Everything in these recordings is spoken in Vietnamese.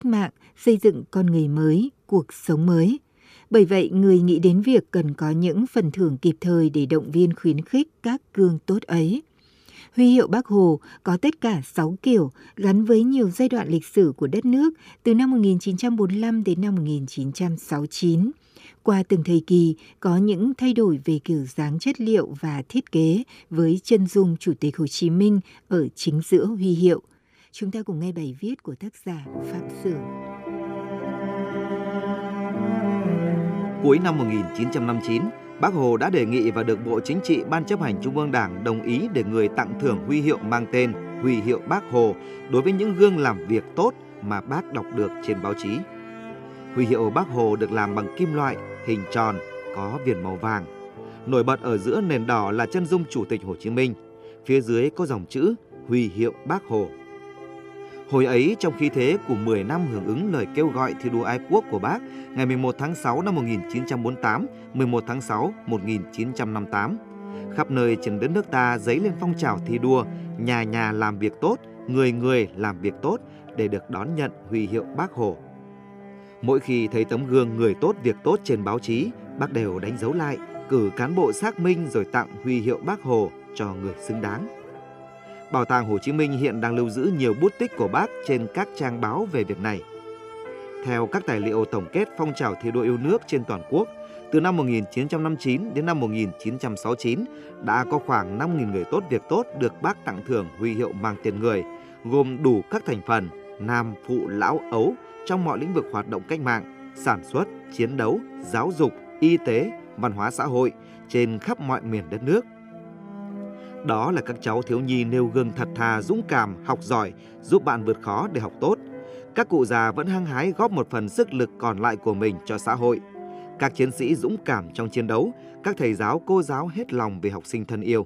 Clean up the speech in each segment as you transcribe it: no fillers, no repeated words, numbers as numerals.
mạng, xây dựng con người mới, cuộc sống mới. Bởi vậy, người nghĩ đến việc cần có những phần thưởng kịp thời để động viên khuyến khích các gương tốt ấy. Huy hiệu Bác Hồ có tất cả 6 kiểu gắn với nhiều giai đoạn lịch sử của đất nước từ năm 1945 đến năm 1969. Qua từng thời kỳ có những thay đổi về kiểu dáng, chất liệu và thiết kế với chân dung Chủ tịch Hồ Chí Minh ở chính giữa huy hiệu. Chúng ta cùng nghe bài viết của tác giả Phạm Sưởng. Cuối năm 1959, Bác Hồ đã đề nghị và được Bộ Chính trị Ban Chấp hành Trung ương Đảng đồng ý để người tặng thưởng huy hiệu mang tên Huy hiệu Bác Hồ đối với những gương làm việc tốt mà Bác đọc được trên báo chí. Huy hiệu Bác Hồ được làm bằng kim loại, hình tròn, có viền màu vàng. Nổi bật ở giữa nền đỏ là chân dung Chủ tịch Hồ Chí Minh, phía dưới có dòng chữ Huy hiệu Bác Hồ. Hồi ấy, trong khí thế của 10 năm hưởng ứng lời kêu gọi thi đua ái quốc của Bác ngày 11 tháng 6 năm 1948, 11 tháng 6 1958, khắp nơi trên đất nước ta dấy lên phong trào thi đua, nhà nhà làm việc tốt, người người làm việc tốt để được đón nhận huy hiệu Bác Hồ. Mỗi khi thấy tấm gương người tốt việc tốt trên báo chí, Bác đều đánh dấu lại, cử cán bộ xác minh rồi tặng huy hiệu Bác Hồ cho người xứng đáng. Bảo tàng Hồ Chí Minh hiện đang lưu giữ nhiều bút tích của Bác trên các trang báo về việc này. Theo các tài liệu tổng kết phong trào thi đua yêu nước trên toàn quốc, từ năm 1959 đến năm 1969 đã có khoảng 5.000 người tốt việc tốt được Bác tặng thưởng huy hiệu mang tên người, gồm đủ các thành phần, nam, phụ, lão, ấu trong mọi lĩnh vực hoạt động cách mạng, sản xuất, chiến đấu, giáo dục, y tế, văn hóa xã hội trên khắp mọi miền đất nước. Đó là các cháu thiếu nhi nêu gương thật thà, dũng cảm, học giỏi, giúp bạn vượt khó để học tốt. Các cụ già vẫn hăng hái góp một phần sức lực còn lại của mình cho xã hội. Các chiến sĩ dũng cảm trong chiến đấu, các thầy giáo, cô giáo hết lòng vì học sinh thân yêu.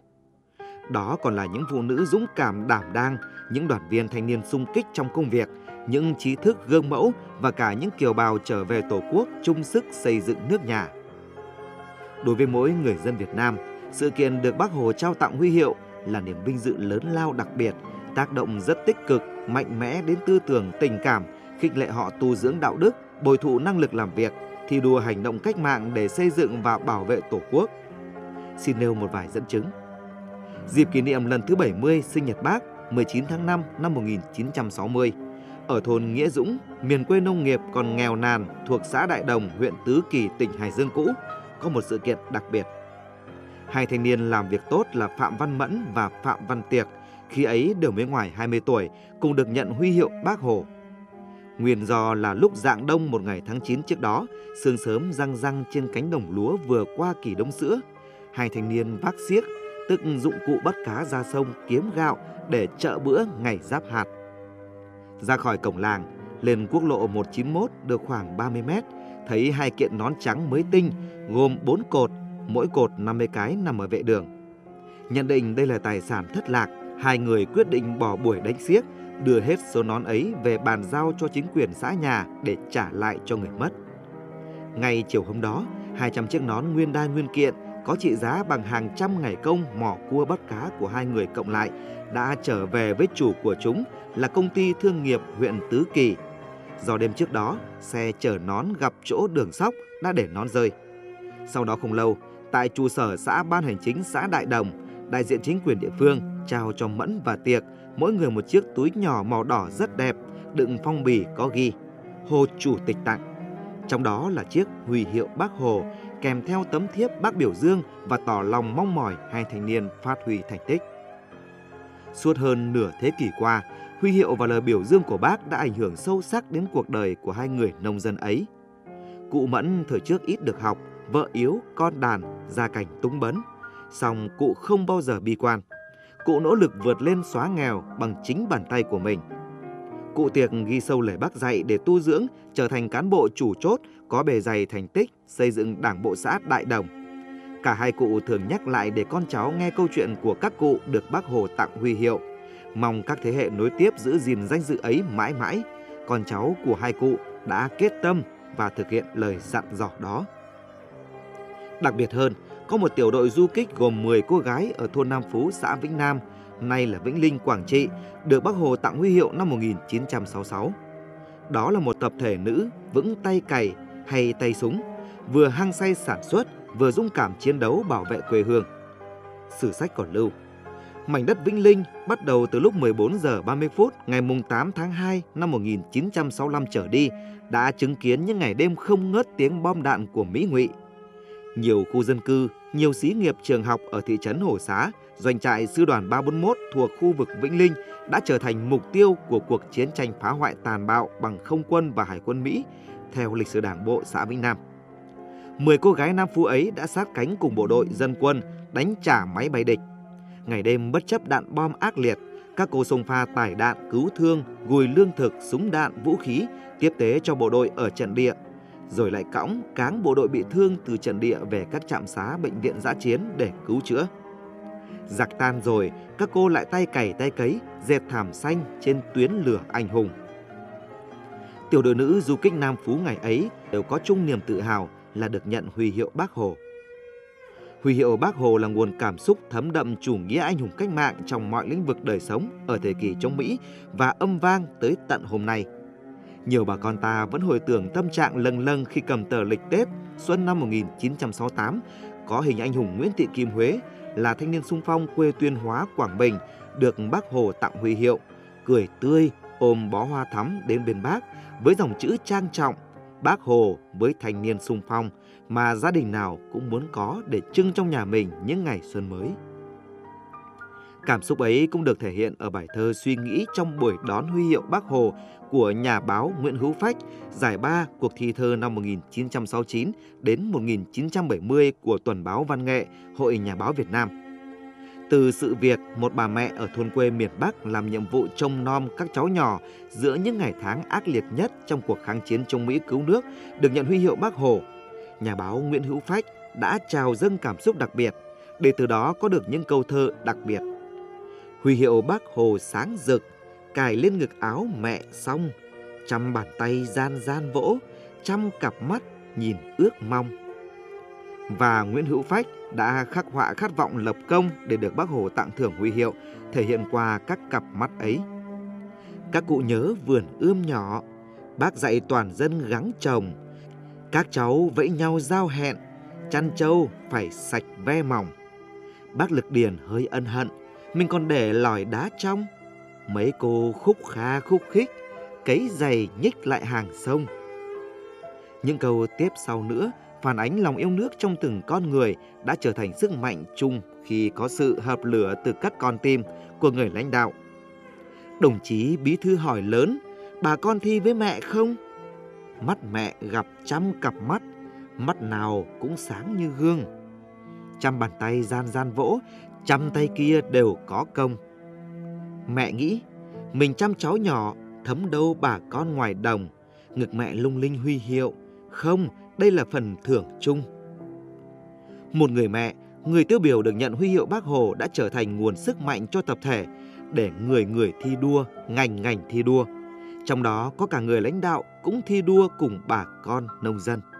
Đó còn là những phụ nữ dũng cảm đảm đang, những đoàn viên thanh niên xung kích trong công việc, những trí thức gương mẫu và cả những kiều bào trở về Tổ quốc chung sức xây dựng nước nhà. Đối với mỗi người dân Việt Nam, sự kiện được Bác Hồ trao tặng huy hiệu là niềm vinh dự lớn lao đặc biệt, tác động rất tích cực, mạnh mẽ đến tư tưởng, tình cảm, khích lệ họ tu dưỡng đạo đức, bồi thụ năng lực làm việc, thi đua hành động cách mạng để xây dựng và bảo vệ Tổ quốc. Xin nêu một vài dẫn chứng. Dịp kỷ niệm lần thứ 70 sinh nhật Bác 19 tháng 5 năm 1960, ở thôn Nghĩa Dũng, miền quê nông nghiệp còn nghèo nàn thuộc xã Đại Đồng, huyện Tứ Kỳ, tỉnh Hải Dương cũ, có một sự kiện đặc biệt. Hai thanh niên làm việc tốt là Phạm Văn Mẫn và Phạm Văn Tiệc, khi ấy đều mới ngoài 20 tuổi, cùng được nhận huy hiệu Bác Hồ. Nguyên do là lúc rạng đông một ngày tháng 9 trước đó, sương sớm răng răng trên cánh đồng lúa vừa qua kỳ đông sữa, hai thanh niên vác xiếc, tức dụng cụ bắt cá ra sông kiếm gạo để chợ bữa ngày giáp hạt. Ra khỏi cổng làng, lên quốc lộ 191 được khoảng 30 mét, thấy hai kiện nón trắng mới tinh, gồm 4 cột, mỗi cột 50 cái nằm ở vệ đường. Nhận định đây là tài sản thất lạc, hai người quyết định bỏ buổi đánh xiếc, đưa hết số nón ấy về bàn giao cho chính quyền xã nhà để trả lại cho người mất. Ngay chiều hôm đó, 200 chiếc nón nguyên đai nguyên kiện có trị giá bằng hàng trăm ngày công mò cua bắt cá của hai người cộng lại đã trở về với chủ của chúng là công ty thương nghiệp huyện Tứ Kỳ. Do đêm trước đó, xe chở nón gặp chỗ đường sóc đã để nón rơi. Sau đó không lâu, tại trụ sở xã Ban Hành Chính xã Đại Đồng, đại diện chính quyền địa phương trao cho Mẫn và Tiệc mỗi người một chiếc túi nhỏ màu đỏ rất đẹp, đựng phong bì có ghi Hồ Chủ tịch tặng. Trong đó là chiếc huy hiệu Bác Hồ kèm theo tấm thiếp Bác biểu dương và tỏ lòng mong mỏi hai thanh niên phát huy thành tích. Suốt hơn nửa thế kỷ qua, huy hiệu và lời biểu dương của Bác đã ảnh hưởng sâu sắc đến cuộc đời của hai người nông dân ấy. Cụ Mẫn thời trước ít được học, vợ yếu, con đàn, gia cảnh túng bấn. Song cụ không bao giờ bi quan. Cụ nỗ lực vượt lên xóa nghèo bằng chính bàn tay của mình. Cụ Tiệc ghi sâu lời Bác dạy để tu dưỡng, trở thành cán bộ chủ chốt, có bề dày thành tích, xây dựng Đảng bộ xã Đại Đồng. Cả hai cụ thường nhắc lại để con cháu nghe câu chuyện của các cụ được Bác Hồ tặng huy hiệu. Mong các thế hệ nối tiếp giữ gìn danh dự ấy mãi mãi. Con cháu của hai cụ đã kết tâm và thực hiện lời dặn dò đó. Đặc biệt hơn, có một tiểu đội du kích gồm 10 cô gái ở thôn Nam Phú, xã Vĩnh Nam, nay là Vĩnh Linh, Quảng Trị, được Bác Hồ tặng huy hiệu năm 1966. Đó là một tập thể nữ vững tay cày hay tay súng, vừa hăng say sản xuất, vừa dũng cảm chiến đấu bảo vệ quê hương. Sử sách còn lưu: mảnh đất Vĩnh Linh bắt đầu từ lúc 14 giờ 30 phút ngày 8 tháng 2 năm 1965 trở đi đã chứng kiến những ngày đêm không ngớt tiếng bom đạn của Mỹ ngụy. Nhiều khu dân cư, nhiều xí nghiệp, trường học ở thị trấn Hồ Xá, doanh trại sư đoàn 341 thuộc khu vực Vĩnh Linh đã trở thành mục tiêu của cuộc chiến tranh phá hoại tàn bạo bằng không quân và hải quân Mỹ theo lịch sử Đảng bộ xã Vĩnh Nam. 10 cô gái Nam Phú ấy đã sát cánh cùng bộ đội dân quân đánh trả máy bay địch. Ngày đêm bất chấp đạn bom ác liệt, các cô xông pha tải đạn, cứu thương, gùi lương thực, súng đạn, vũ khí, tiếp tế cho bộ đội ở trận địa, rồi lại cáng bộ đội bị thương từ trận địa về các trạm xá, bệnh viện dã chiến để cứu chữa. Giặc tan rồi, các cô lại tay cày tay cấy, dệt thảm xanh trên tuyến lửa anh hùng. Tiểu đội nữ du kích Nam Phú ngày ấy đều có chung niềm tự hào là được nhận huy hiệu Bác Hồ. Huy hiệu Bác Hồ là nguồn cảm xúc thấm đậm chủ nghĩa anh hùng cách mạng trong mọi lĩnh vực đời sống ở thời kỳ chống Mỹ và âm vang tới tận hôm nay. Nhiều bà con ta vẫn hồi tưởng tâm trạng lâng lâng khi cầm tờ lịch Tết xuân năm 1968 có hình anh hùng Nguyễn Thị Kim Huế là thanh niên xung phong quê Tuyên Hóa, Quảng Bình được Bác Hồ tặng huy hiệu, cười tươi ôm bó hoa thắm đến bên Bác với dòng chữ trang trọng: Bác Hồ với thanh niên xung phong mà gia đình nào cũng muốn có để trưng trong nhà mình những ngày xuân mới. Cảm xúc ấy cũng được thể hiện ở bài thơ Suy nghĩ trong buổi đón huy hiệu Bác Hồ của nhà báo Nguyễn Hữu Phách, giải ba cuộc thi thơ năm 1969 đến 1970 của Tuần báo Văn nghệ, Hội Nhà báo Việt Nam. Từ sự việc một bà mẹ ở thôn quê miền Bắc làm nhiệm vụ trông nom các cháu nhỏ giữa những ngày tháng ác liệt nhất trong cuộc kháng chiến chống Mỹ cứu nước được nhận huy hiệu Bác Hồ, nhà báo Nguyễn Hữu Phách đã trào dâng cảm xúc đặc biệt để từ đó có được những câu thơ đặc biệt. Huy hiệu Bác Hồ sáng rực, cài lên ngực áo mẹ xong, trăm bàn tay gian gian vỗ, trăm cặp mắt nhìn ước mong. Và Nguyễn Hữu Phách đã khắc họa khát vọng lập công để được Bác Hồ tặng thưởng huy hiệu, thể hiện qua các cặp mắt ấy. Các cụ nhớ vườn ươm nhỏ, Bác dạy toàn dân gắng trồng, các cháu vẫy nhau giao hẹn, chăn trâu phải sạch ve mỏng. Bác lực điền hơi ân hận, mình còn để lòi đá trong. Mấy cô khúc kha khúc khích, cấy giày nhích lại hàng sông. Những câu tiếp sau nữa phản ánh lòng yêu nước trong từng con người đã trở thành sức mạnh chung khi có sự hợp lửa từ các con tim của người lãnh đạo. Đồng chí bí thư hỏi lớn: bà con thi với mẹ không? Mắt mẹ gặp trăm cặp mắt, mắt nào cũng sáng như gương. Trăm bàn tay gian gian vỗ, trăm tay kia đều có công. Mẹ nghĩ mình chăm cháu nhỏ, thấm đâu bà con ngoài đồng. Ngực mẹ lung linh huy hiệu, không, đây là phần thưởng chung. Một người mẹ, người tiêu biểu được nhận huy hiệu Bác Hồ đã trở thành nguồn sức mạnh cho tập thể để người người thi đua, ngành ngành thi đua. Trong đó có cả người lãnh đạo cũng thi đua cùng bà con nông dân.